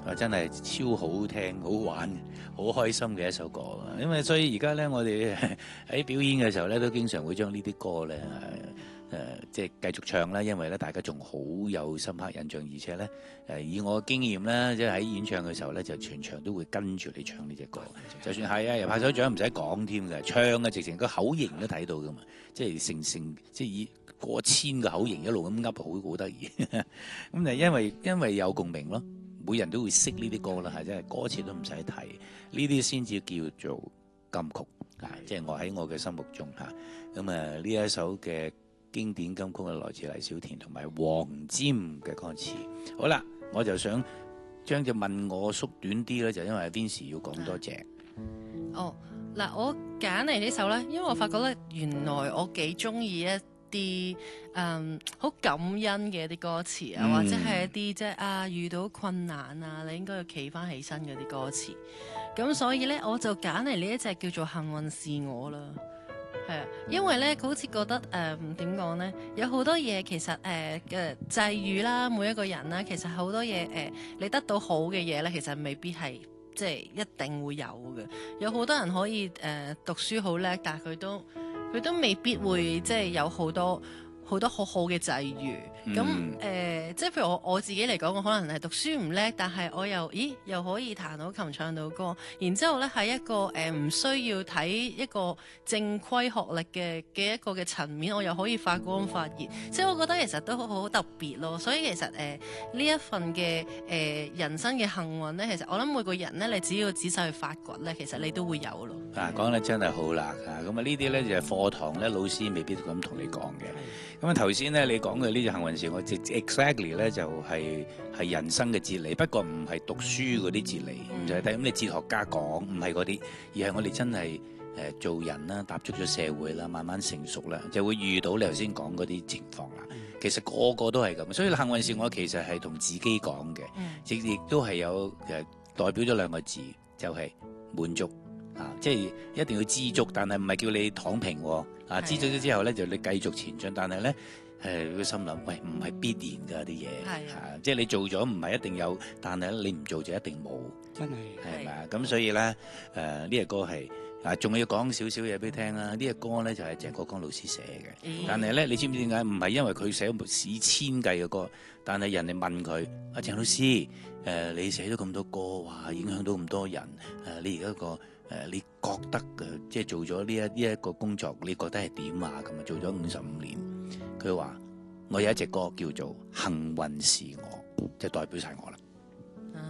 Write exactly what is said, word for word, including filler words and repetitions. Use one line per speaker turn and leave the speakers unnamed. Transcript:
啊真係超好聽、好玩、好開心嘅一首歌。因為所以而家咧，我哋喺表演嘅時候咧，都經常會將呢啲歌咧誒、呃、即係繼續唱啦。因為咧，大家仲好有深刻印象，而且咧誒、呃、以我嘅經驗咧，即係喺演唱嘅時候咧，就全場都會跟住你唱呢隻歌。就算係啊，又拍手掌唔使講添嘅，唱嘅直情個口型都睇到噶嘛，即係成成即係以過千個口型一路咁噏，好好得意。咁就因為因為有共鳴咯，每人都會識呢啲歌啦，係真係歌詞都唔使睇，呢啲先至叫做金曲啊！即係我喺我嘅心目中嚇。咁啊呢一首嘅經典金曲係來自黎小田同埋黃霑嘅歌詞。好啦，我就想將隻問我縮短啲咧，就因為 Vincy 要講多謝。
哦，嗱，我揀嚟呢首咧，因為我發覺咧，原來我幾中意一啲誒好感恩嘅一啲歌詞啊，嗯、或者係一啲即係啊遇到困難啊，你應該要企翻起身嗰啲歌詞。咁所以咧，我就揀嚟呢一隻叫做《幸運是我》啦。係啊，因為咧，佢好似覺得誒點講咧，有好多嘢其實誒嘅、呃、際遇啦，每一個人啦，其實好多嘢誒、呃，你得到好嘅嘢咧，其實未必係即係一定會有嘅。有好多人可以誒、呃、讀書好叻，但係佢都佢都未必會即係有好多好多好好嘅際遇。咁誒、嗯呃，即係譬如我我自己嚟講，我可能係讀書唔叻，但係我又咦又可以彈到琴、唱到歌，然之後咧喺一個誒唔、呃、需要睇一個正規學歷嘅嘅一個嘅層面，我又可以發光發熱，即係我覺得其實都好好特別咯。所以其實誒呢、呃、一份嘅誒、呃、人生嘅幸運咧，其實我諗每個人咧，你只要仔細去發掘咧，其實你都會有咯。
啊，講得真係好啦啊！咁啊呢啲咧就係課堂咧，老師未必咁同你講嘅。咁啊頭先咧你講嘅呢隻幸運是我 exactly 咧就係、是、係人生嘅哲理，不過唔係讀書嗰啲哲理，唔係睇咁你哲學家講，唔係嗰啲，而係我哋真係誒、呃、做人啦，踏足咗社會啦，慢慢成熟啦，就會遇到你頭先講嗰啲情況啦。其實個個都係咁，所以幸運是我其實係同自己講嘅，亦亦都係有誒代表咗兩個字，就係、是、滿足。啊！即係一定要知足，但係唔係叫你躺平喎。啊，知足咗之後咧，就你繼續前進。但係咧，誒，個心諗，喂，唔係必然㗎啲嘢。係啊，即係你做咗唔係一定有，但係咧你唔做就一定冇。真係係咪啊？咁所以咧，誒呢隻歌係啊，仲要講少少嘢俾你聽啦。呢隻歌咧就係鄭國江老師寫嘅。嗯、但係咧，你知唔知點解？唔係因為佢寫咗史千計嘅歌，但係人哋問佢：阿鄭老師，誒、呃、你寫咗咁多歌，話影響到咁多人，誒、呃、你而家個。誒、呃，你覺得嘅即係做咗呢一呢一個工作，你覺得係點啊？咁啊，做咗五十五年，佢話我有一隻歌叫做《幸運是我》，就代表晒我啦。